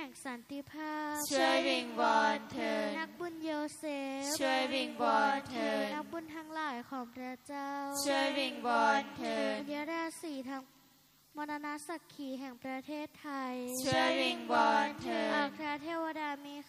งสันติภาพช่วยวิงวอนเถิดนักบุญโยเซฟช่วยวิงวอนเถิดนักบุญทั้งหลายของพระเจ้าช่วยวิงวอนเถิดบุญญาราศีทั้งมรณะสักขีแห่งประเทศไทยช่วยวิงวอนเถิดอัครเทวดามี